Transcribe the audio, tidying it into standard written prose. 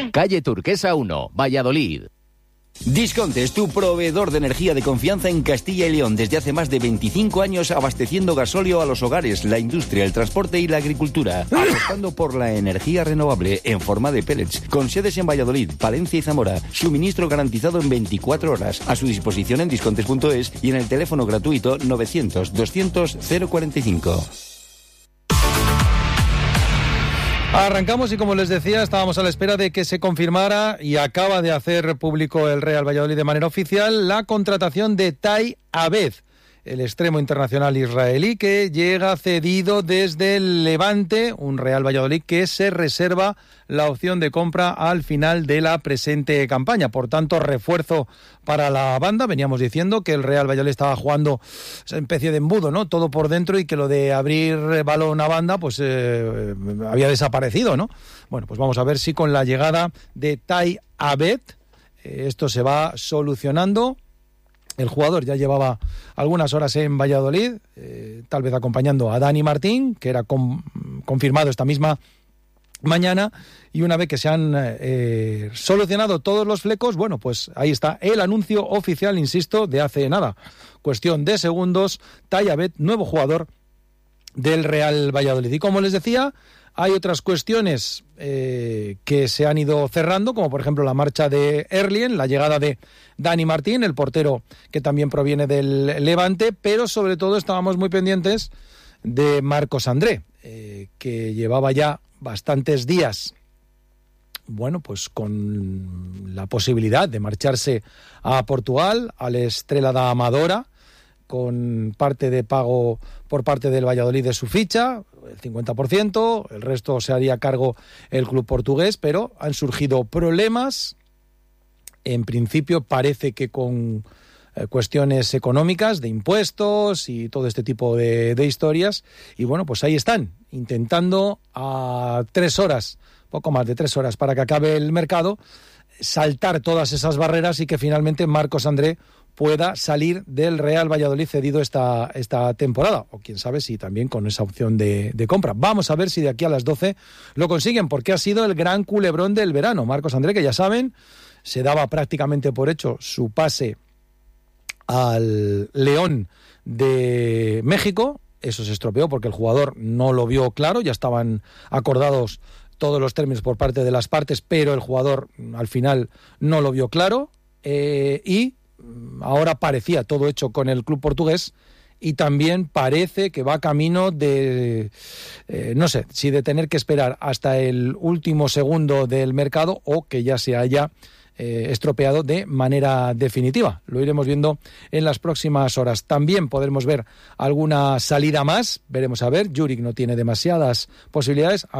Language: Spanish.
Calle Turquesa 1, Valladolid. Disconte es tu proveedor de energía de confianza en Castilla y León desde hace más de 25 años, abasteciendo gasóleo a los hogares, la industria, el transporte y la agricultura, apostando por la energía renovable en forma de pellets, con sedes en Valladolid, Palencia y Zamora, suministro garantizado en 24 horas, a su disposición en discontes.es y en el teléfono gratuito 900 200 045. Arrancamos y, como les decía, estábamos a la espera de que se confirmara, y acaba de hacer público el Real Valladolid de manera oficial, la contratación de Tai Abed, el extremo internacional israelí que llega cedido desde el Levante, un Real Valladolid que se reserva la opción de compra al final de la presente campaña. Por tanto, refuerzo para la banda. Veníamos diciendo que el Real Valladolid estaba jugando esa especie de embudo, ¿no? Todo por dentro, y que lo de abrir balón a banda pues había desaparecido, ¿no? Bueno, pues vamos a ver si con la llegada de Tai Abed esto se va solucionando. El jugador ya llevaba algunas horas en Valladolid, tal vez acompañando a Dani Martín, que era confirmado esta misma mañana, y una vez que se han solucionado todos los flecos, bueno, pues ahí está el anuncio oficial, insisto, de hace nada, cuestión de segundos. Tai Abed, nuevo jugador del Real Valladolid. Y como les decía, hay otras cuestiones que se han ido cerrando, como por ejemplo la marcha de Erlien, la llegada de Dani Martín, el portero que también proviene del Levante, pero sobre todo estábamos muy pendientes de Marcos André, que llevaba ya bastantes días, bueno, pues con la posibilidad de marcharse a Portugal, al Estrela da Amadora, con parte de pago por parte del Valladolid de su ficha, el 50%, el resto se haría cargo el club portugués, pero han surgido problemas. En principio parece que con cuestiones económicas, de impuestos y todo este tipo de historias, y bueno, pues ahí están, intentando a 3 horas, poco más de 3 horas para que acabe el mercado, saltar todas esas barreras y que finalmente Marcos André pueda salir del Real Valladolid cedido esta temporada, o quién sabe si también con esa opción de compra. Vamos a ver si de aquí a las 12 lo consiguen, porque ha sido el gran culebrón del verano. Marcos André, que ya saben, se daba prácticamente por hecho su pase al León de México. Eso se estropeó porque el jugador no lo vio claro, ya estaban acordados todos los términos por parte de las partes, pero el jugador al final no lo vio claro, y ahora parecía todo hecho con el club portugués, y también parece que va camino de, no sé, si de tener que esperar hasta el último segundo del mercado o que ya se haya estropeado de manera definitiva. Lo iremos viendo en las próximas horas. También podremos ver alguna salida más, veremos a ver. Juric no tiene demasiadas posibilidades.